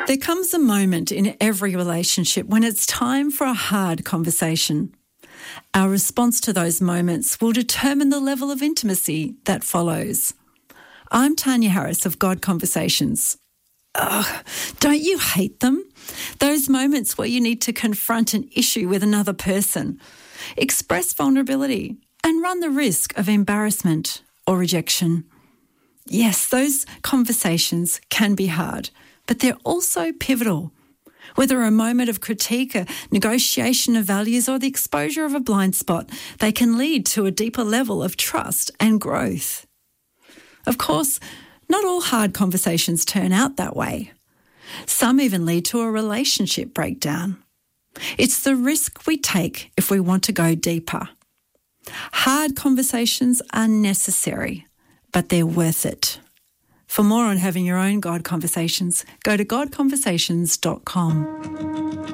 There comes a moment in every relationship when it's time for a hard conversation. Our response to those moments will determine the level of intimacy that follows. I'm Tanya Harris of God Conversations. Ugh, don't you hate them? Those moments where you need to confront an issue with another person, express vulnerability, and run the risk of embarrassment or rejection. Yes, those conversations can be hard, but they're also pivotal. Whether a moment of critique, a negotiation of values, or the exposure of a blind spot, they can lead to a deeper level of trust and growth. Of course, not all hard conversations turn out that way. Some even lead to a relationship breakdown. It's the risk we take if we want to go deeper. Hard conversations are necessary, but they're worth it. For more on having your own God Conversations, go to godconversations.com.